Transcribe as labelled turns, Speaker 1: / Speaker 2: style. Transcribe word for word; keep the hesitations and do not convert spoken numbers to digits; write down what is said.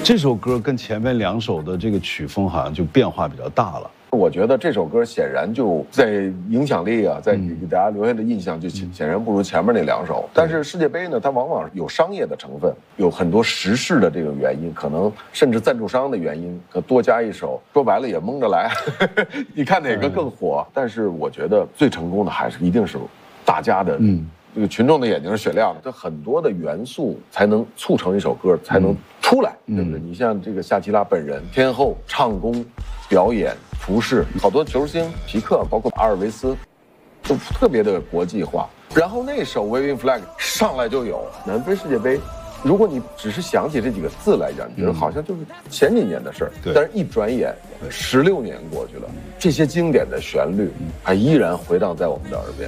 Speaker 1: 这首歌跟前面两首的这个曲风好像就变化比较大了。
Speaker 2: 我觉得这首歌显然就在影响力啊，在给大家留下的印象就显然不如前面那两首。但是世界杯呢，它往往有商业的成分，有很多时事的这个原因，可能甚至赞助商的原因，可多加一首，说白了也蒙着来。你看哪个更火？但是我觉得最成功的还是一定是大家的，嗯，这个群众的眼睛是雪亮的，这很多的元素才能促成一首歌才能出来，对不对？你像这个夏奇拉本人、天后、唱功、表演、服饰，好多球星皮克，包括阿尔维斯，都特别的国际化。然后那首 Waving Flag 上来就有南非世界杯，如果你只是想起这几个字来讲，你觉得好像就是前几年的事儿，但是一转眼十六年过去了，这些经典的旋律还依然回荡在我们的耳边。